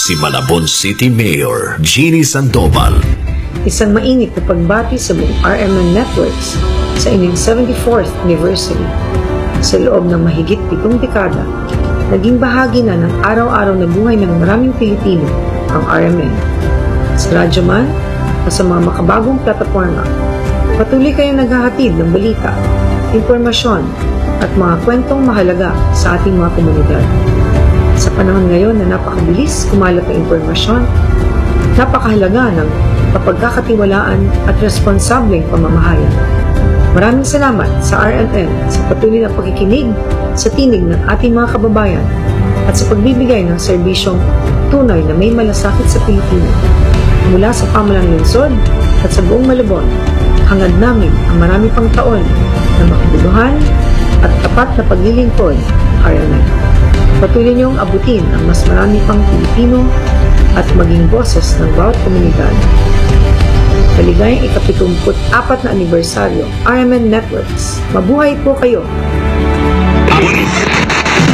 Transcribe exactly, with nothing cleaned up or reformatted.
si Malabon City Mayor Jeannie Sandoval. Isang mainit na pagbati sa buong R M N Networks sa inyong seventy-fourth anniversary. Sa loob ng mahigit pitong dekada, naging bahagi na ng araw-araw na buhay ng maraming Pilipino ang R M N. Sa radyo man o sa mga makabagong plataforma, patuloy kayong naghahatid ng balita, impormasyon at mga kwentong mahalaga sa ating mga komunidad. Sa panahon ngayon na napakabilis kumalat ng impormasyon, napakahalaga ng kapagkakatiwalaan at responsableng pamamahala. Maraming salamat sa R M N sa patuloy na pagkikinig sa tinig ng ating mga kababayan at sa pagbibigay ng serbisyong tunay na may malasakit sa Pilipino. Mula sa pamalang lungsod at sa buong Malabon, hangad namin ang marami pang taon na makabuluhan at tapat na paglilingkod R M N. Patuloy niyong abutin ang mas marami pang Pilipino at maging boses ng bawat komunidad. Maligayang ikapitumput apat na anibersaryo R M N Networks. Mabuhay po kayo!